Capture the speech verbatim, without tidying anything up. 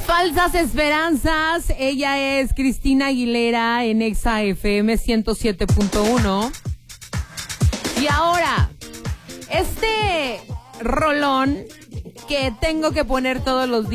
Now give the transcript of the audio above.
Falsas esperanzas. Ella es Cristina Aguilera en Exa F M ciento siete punto uno. Y ahora, este rolón que tengo que poner todos los días.